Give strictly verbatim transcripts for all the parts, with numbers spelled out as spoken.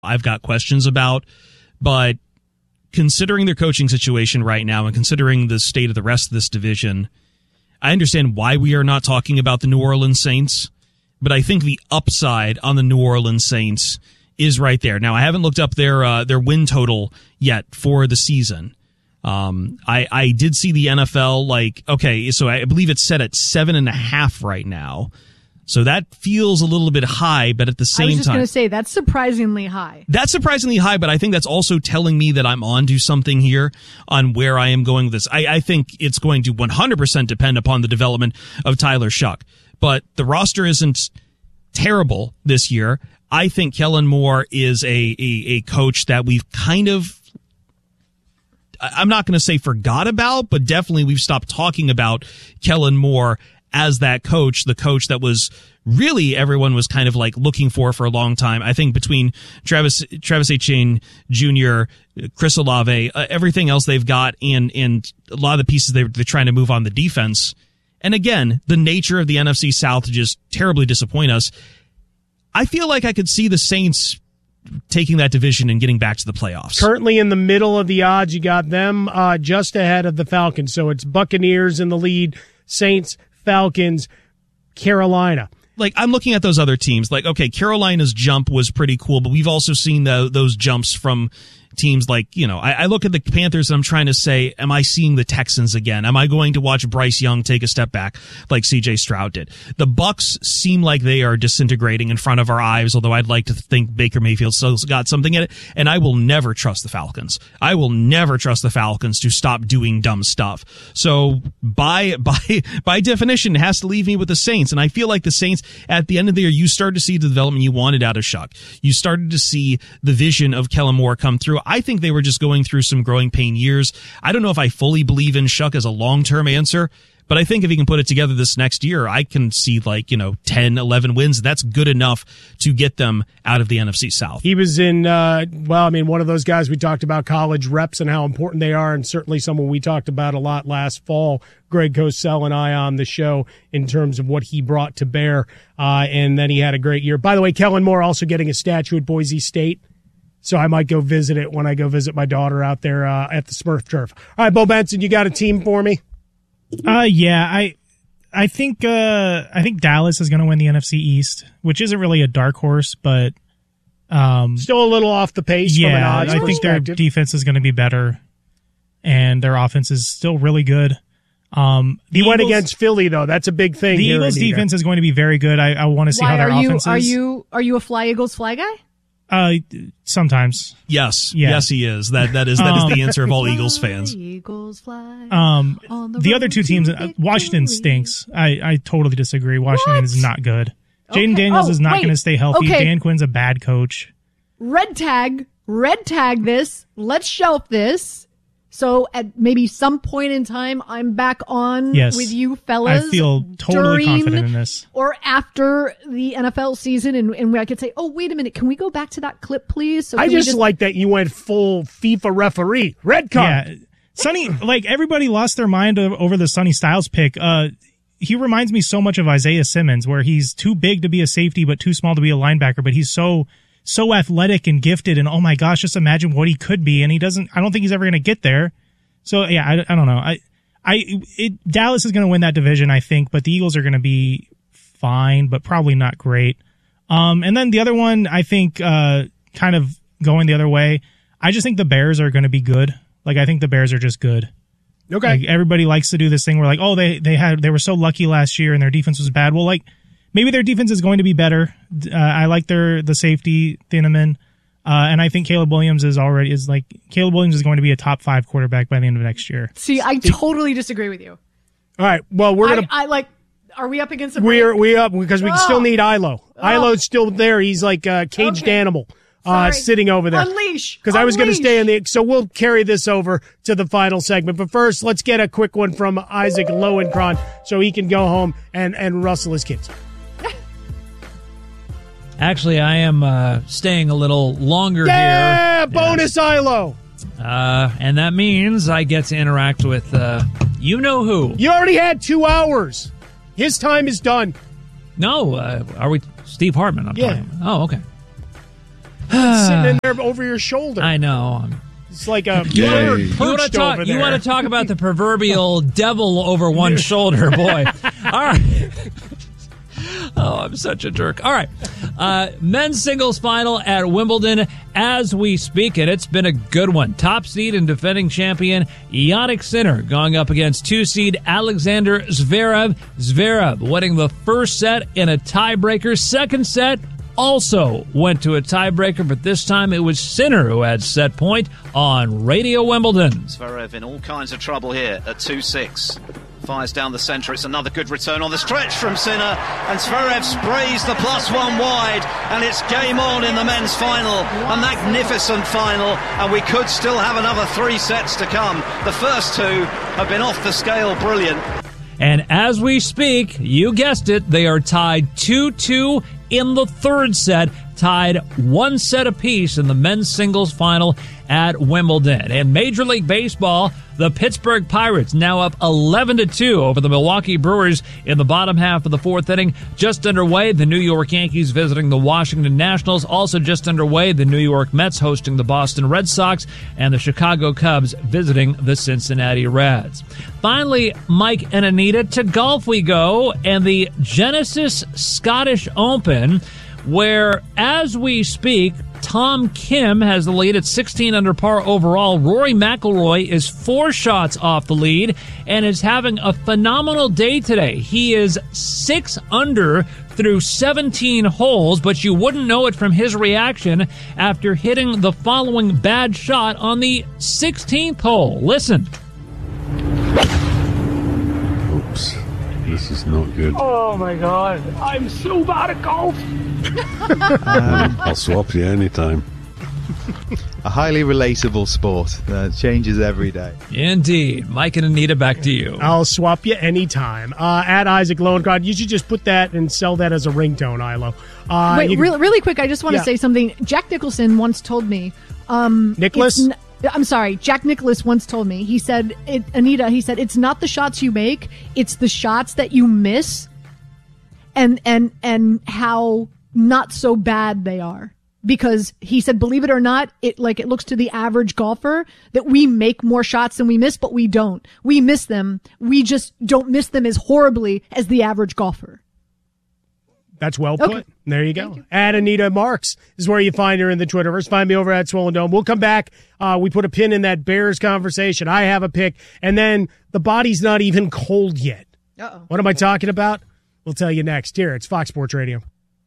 I've got questions about, but considering their coaching situation right now and considering the state of the rest of this division, I understand why we are not talking about the New Orleans Saints, but I think the upside on the New Orleans Saints is right there. Now, I haven't looked up their uh, their win total yet for the season. Um, I, I did see the N F L, like, okay, so I believe it's set at seven and a half right now. So that feels a little bit high, but at the same time... I was just going to say, that's surprisingly high. That's surprisingly high, but I think that's also telling me that I'm onto something here on where I am going with this. I, I think it's going to one hundred percent depend upon the development of Tyler Shough. But the roster isn't terrible this year. I think Kellen Moore is a, a, a coach that we've kind of... I'm not going to say forgot about, but definitely we've stopped talking about Kellen Moore as that coach, the coach that was really everyone was kind of like looking for for a long time. I think between Travis Travis Etienne Junior, Chris Olave, uh, everything else they've got, and and a lot of the pieces they're, they're trying to move on the defense. And again, the nature of the N F C South to just terribly disappoint us. I feel like I could see the Saints taking that division and getting back to the playoffs. Currently in the middle of the odds, you got them uh, just ahead of the Falcons. So it's Buccaneers in the lead, Saints, Falcons, Carolina. Like, I'm looking at those other teams. Like, okay, Carolina's jump was pretty cool, but we've also seen the, those jumps from teams like, you know, I, I look at the Panthers and I'm trying to say, am I seeing the Texans again? Am I going to watch Bryce Young take a step back like C J Stroud did? The Bucks seem like they are disintegrating in front of our eyes, although I'd like to think Baker Mayfield still got something in it. And I will never trust the Falcons. I will never trust the Falcons to stop doing dumb stuff. So by, by, by definition, it has to leave me with the Saints. And I feel like the Saints, at the end of the year, you started to see the development you wanted out of Shough. You started to see the vision of Kellen Moore come through. I think they were just going through some growing pain years. I don't know if I fully believe in Shough as a long-term answer, but I think if he can put it together this next year, I can see like, you know, ten, eleven wins. That's good enough to get them out of the N F C South. He was in, uh, well, I mean, one of those guys we talked about college reps and how important they are, and certainly someone we talked about a lot last fall, Greg Cosell and I on the show, in terms of what he brought to bear. Uh, and then he had a great year. By the way, Kellen Moore also getting a statue at Boise State. So I might go visit it when I go visit my daughter out there uh, at the Smurf Turf. All right, Bo Benson, you got a team for me? Uh, yeah, I, I think, uh, I think Dallas is going to win the N F C East, which isn't really a dark horse, but, um, still a little off the pace. Yeah, from an odds I think their defense is going to be better, and their offense is still really good. Um, he went against Philly though. That's a big thing. The here, Eagles' Anita. defense is going to be very good. I, I want to see Why, how their are you, offense is. Are you are you a Fly Eagles fly guy? Uh, sometimes. Yes. Yeah. Yes, he is. That that is that um, is the answer of all Eagles fans. Eagles fly. Um, the, the other two teams, uh, Washington stinks. I, I totally disagree. Washington What? is not good. Jaden Okay. Daniels Oh, is not wait. going to stay healthy. Okay. Dan Quinn's a bad coach. Red tag, red tag this. Let's shelf this. So at maybe some point in time, I'm back on Yes. with you fellas. I feel totally during confident in this. Or after the N F L season, and, and I could say, oh, wait a minute, can we go back to that clip, please? So I can we just, like that you went full FIFA referee. Red card. Yeah. Sonny, like everybody lost their mind o- over the Sonny Styles pick. Uh, he reminds me so much of Isaiah Simmons, where he's too big to be a safety, but too small to be a linebacker, but he's so, so athletic and gifted. And oh my gosh, just imagine what he could be. And he doesn't, I don't think he's ever going to get there. So yeah, I, I don't know. I, I, it, Dallas is going to win that division, I think, but the Eagles are going to be fine, but probably not great. Um, and then the other one, I think, uh, kind of going the other way. I just think the Bears are going to be good. Like, I think the Bears are just good. Okay. Like, everybody likes to do this thing where like, oh, they, they had, they were so lucky last year and their defense was bad. Well, like, maybe their defense is going to be better. Uh, I like their, the safety, Thieneman. Uh, and I think Caleb Williams is already, is like, Caleb Williams is going to be a top five quarterback by the end of next year. See, I totally disagree with you. All right. Well, we're going to. I, I like, are we up against a We're, break? we up because we Oh. still need Ilo. Oh. Ilo's still there. He's like a caged Okay. animal. Uh, Sorry. sitting over there. Unleash. Because I was going to Unleash. stay in the, so we'll carry this over to the final segment. But first, let's get a quick one from Isaac Lowenkron so he can go home and, and rustle his kids. Actually, I am uh, staying a little longer Yeah, here. bonus Ilo. Uh, and that means I get to interact with uh, you know who. You already had two hours. His time is done. No, uh, are we Steve Hartman? I'm Yeah. talking about. Oh, okay. It's sitting in there over your shoulder. I know. It's like a You bird want perched to talk? over You there. want to talk about the proverbial devil over one shoulder, boy? All right. Oh, I'm such a jerk. All right. Uh, men's singles final at Wimbledon as we speak, and it's been a good one. Top seed and defending champion Jannik Sinner going up against two seed Alexander Zverev. Zverev winning the first set in a tiebreaker. Second set also went to a tiebreaker, but this time it was Sinner who had set point on Radio Wimbledon. Zverev in all kinds of trouble here at two six. Fires down the centre. It's another good return on the stretch from Sinner. And Zverev sprays the plus one wide. And it's game on in the men's final. A magnificent final. And we could still have another three sets to come. The first two have been off the scale brilliant. And as we speak, you guessed it, they are tied two two in the third set, tied one set apiece in the men's singles final at Wimbledon. In Major League Baseball, the Pittsburgh Pirates now up eleven to two over the Milwaukee Brewers in the bottom half of the fourth inning. Just underway, the New York Yankees visiting the Washington Nationals. Also just underway, the New York Mets hosting the Boston Red Sox, and the Chicago Cubs visiting the Cincinnati Reds. Finally, Mike and Anita, to golf we go, and the Genesis Scottish Open, where, as we speak, Tom Kim has the lead at sixteen under par overall. Rory McIlroy is four shots off the lead and is having a phenomenal day today. He is six under through seventeen holes, but you wouldn't know it from his reaction after hitting the following bad shot on the sixteenth hole. Listen. Oops. This is not good. Oh my God. I'm so bad at golf. um, I'll swap you anytime. A highly relatable sport that changes every day. Indeed. Mike and Anita, back to you. I'll swap you anytime. Uh, at Isaac Lowenkron, you should just put that and sell that as a ringtone, Ilo. Uh, Wait, you- really, really quick, I just want to Yeah. say something. Jack Nicholson once told me. Um, Nicholas? it's n- I'm sorry. Jack Nicklaus once told me. He said, it, Anita, he said, it's not the shots you make, it's the shots that you miss and, and, and how not so bad they are. Because he said, believe it or not, it like it looks to the average golfer that we make more shots than we miss, but we don't. We miss them. We just don't miss them as horribly as the average golfer. That's well put. Okay. There you go. You. At Anita Marks is where you find her in the Twitterverse. Find me over at Swollen Dome. We'll come back. Uh, we put a pin in that Bears conversation. I have a pick. And then the body's not even cold yet. Uh-oh. What am I talking about? We'll tell you next. Here, it's Fox Sports Radio.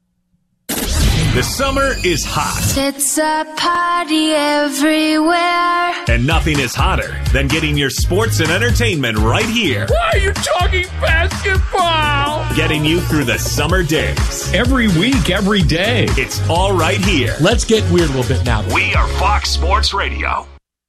The summer is hot. It's a party everywhere. And nothing is hotter than getting your sports and entertainment right here. Why are you talking basketball? Getting you through the summer days. Every week, every day. It's all right here. Let's get weird a little bit now. We are Fox Sports Radio.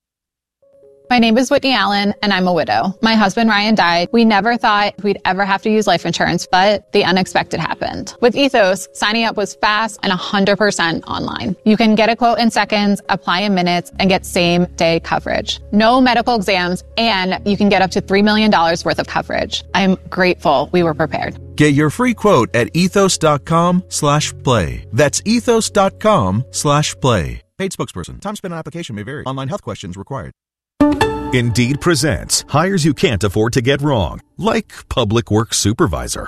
My name is Whitney Allen, and I'm a widow. My husband, Ryan, died. We never thought we'd ever have to use life insurance, but the unexpected happened. With Ethos, signing up was fast and one hundred percent online. You can get a quote in seconds, apply in minutes, and get same-day coverage. No medical exams, and you can get up to three million dollars worth of coverage. I'm grateful we were prepared. Get your free quote at ethos.com slash play. That's ethos.com slash play. Paid spokesperson. Time spent on application may vary. Online health questions required. Indeed presents hires you can't afford to get wrong, like public works supervisor.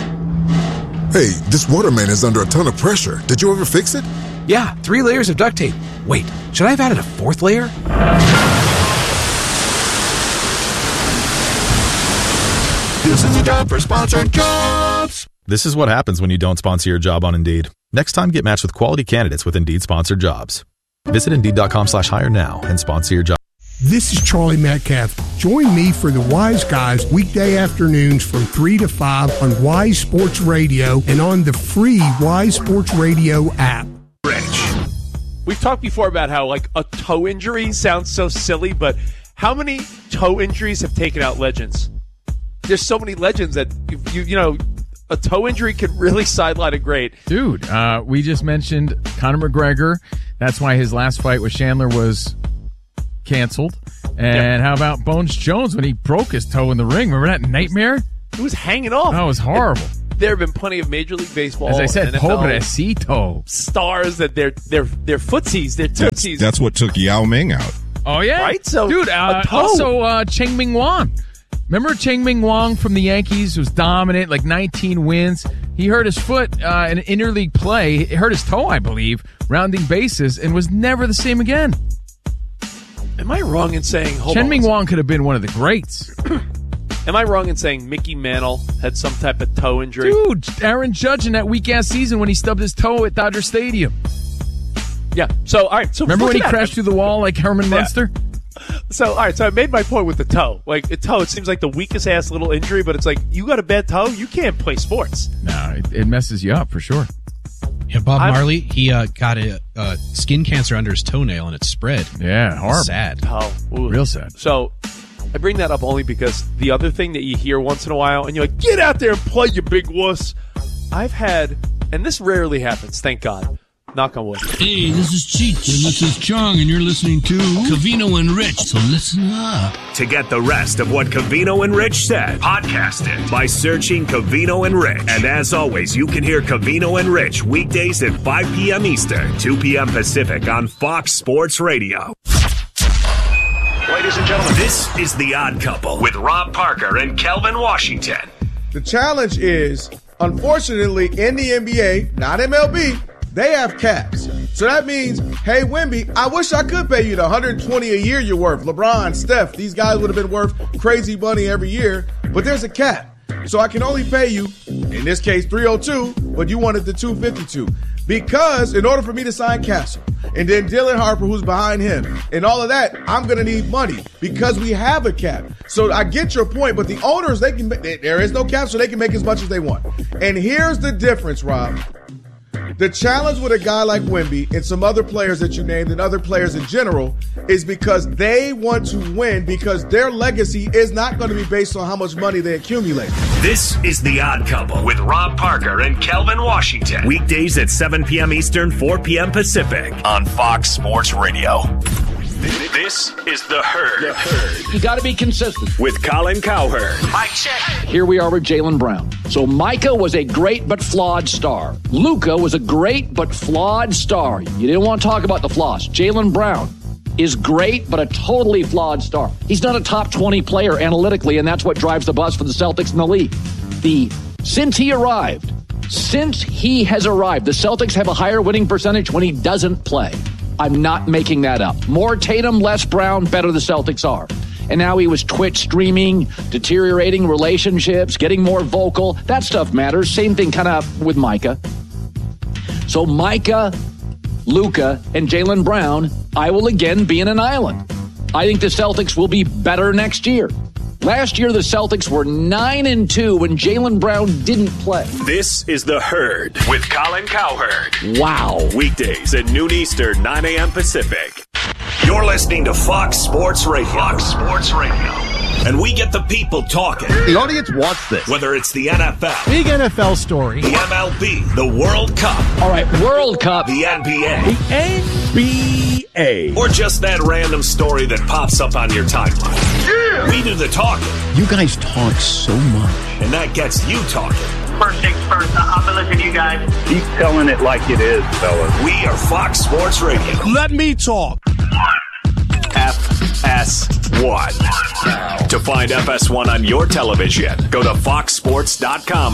Hey, this waterman is under a ton of pressure. Did you ever fix it? Yeah, three layers of duct tape. Wait, should I have added a fourth layer? This is a job for sponsored jobs. This is what happens when you don't sponsor your job on Indeed. Next time, get matched with quality candidates with Indeed sponsored jobs. Visit Indeed.com slash hire now and sponsor your job. This is Charlie Metcalf. Join me for the Wise Guys weekday afternoons from three to five on Wise Sports Radio and on the free Wise Sports Radio app. Rich. We've talked before about how, like, a toe injury sounds so silly, but how many toe injuries have taken out legends? There's so many legends that, you you know, a toe injury could really sideline a great. Dude, uh, we just mentioned Conor McGregor. That's why his last fight with Chandler was canceled. And yep. How about Bones Jones when he broke his toe in the ring? Remember that nightmare? It was hanging off. That was horrible. there have been plenty of Major League Baseball, As I said, N F L pobrecito. stars that they're they're they're footsies, they're That's, tootsies. that's what took Yao Ming out. Oh, yeah? Right? So, Dude, uh, a toe. also uh, Cheng Ming Wang. Remember Cheng Ming Wang from the Yankees was dominant, like nineteen wins. He hurt his foot uh, in interleague play. He hurt his toe, I believe, rounding bases, and was never the same again. Am I wrong in saying? Hold Chen on Ming one Wang could have been one of the greats. Am I wrong in saying Mickey Mantle had some type of toe injury? Dude, Aaron Judge in that weak-ass season when he stubbed his toe at Dodger Stadium. Yeah. So, all right. So Remember look when he at that. crashed through the wall like Herman Yeah. Munster? So, all right. So I made my point with the toe. Like, the toe, it seems like the weakest ass little injury, but it's like, you got a bad toe, you can't play sports. No, it, it messes you up for sure. Yeah, Bob I'm- Marley, he uh, got a, uh, skin cancer under his toenail and it spread. Yeah, horrible. Sad. Oh, ooh. Real sad. So I bring that up only because the other thing that you hear once in a while, and you're like, get out there and play, you big wuss. I've had, and this rarely happens, thank God. Knock on wood. Hey, this is Cheech, and this is Chong, and you're listening to Covino and Rich, so listen up. To get the rest of what Covino and Rich said, podcast it by searching Covino and Rich. And as always, you can hear Covino and Rich weekdays at five p.m. Eastern, two p.m. Pacific on Fox Sports Radio. Ladies and gentlemen, this is The Odd Couple with Rob Parker and Kelvin Washington. The challenge is, unfortunately, in the N B A, not M L B, they have caps. So that means, hey, Wemby, I wish I could pay you the one hundred twenty a year you're worth. LeBron, Steph, these guys would have been worth crazy money every year, but there's a cap. So I can only pay you, in this case, three oh two, but you wanted the two fifty-two. Because in order for me to sign Castle, and then Dylan Harper, who's behind him, and all of that, I'm going to need money because we have a cap. So I get your point, but the owners, they can there is no cap, so they can make as much as they want. And here's the difference, Rob. The challenge with a guy like Wemby and some other players that you named and other players in general is because they want to win because their legacy is not going to be based on how much money they accumulate. This is The Odd Couple with Rob Parker and Kelvin Washington. Weekdays at seven p.m. Eastern, four p.m. Pacific on Fox Sports Radio. This is The Herd. The Herd. You got to be consistent. With Colin Cowherd. Mike check. Here we are with Jaylen Brown. So Micah was a great but flawed star. Luka was a great but flawed star. You didn't want to talk about the flaws. Jaylen Brown is great but a totally flawed star. He's not a top twenty player analytically, and that's what drives the bus for the Celtics in the league. The since he arrived, since he has arrived, the Celtics have a higher winning percentage when he doesn't play. I'm not making that up. More Tatum, less Brown, better the Celtics are. And now he was Twitch streaming, deteriorating relationships, getting more vocal. That stuff matters. Same thing kind of with Micah. So Micah, Luka, and Jaylen Brown, I will again be in an island. I think the Celtics will be better next year. Last year, the Celtics were nine and two when Jaylen Brown didn't play. This is The Herd with Colin Cowherd. Wow. Weekdays at noon Eastern, nine a.m. Pacific. You're listening to Fox Sports Radio. Fox Sports Radio. And we get the people talking. The audience wants this. Whether it's the N F L. Big N F L story. The M L B. The World Cup. All right, World Cup. The N B A. The N B A. Or just that random story that pops up on your timeline. Yeah. We do the talking. You guys talk so much. And that gets you talking. First things first, I've been listening to you guys. Keep telling it like it is, fellas. We are Fox Sports Radio. Let me talk. F S one. To find F S one on your television, go to fox sports dot com.